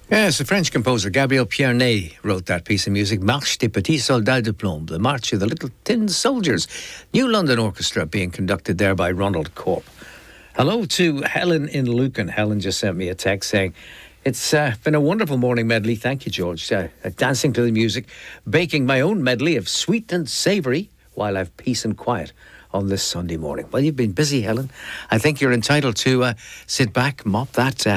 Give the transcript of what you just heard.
Yes, the French composer Gabriel Pierné wrote that piece of music, Marche des Petits Soldats de Plomb, the March of the Little Tin Soldiers. New London Orchestra being conducted there by Ronald Corp. Hello to Helen in Lucan. Helen just sent me a text saying, it's been a wonderful morning medley. Thank you, George. Dancing to the music, baking my own medley of sweet and savoury while I've peace and quiet on this Sunday morning. Well, you've been busy, Helen. I think you're entitled to sit back, mop that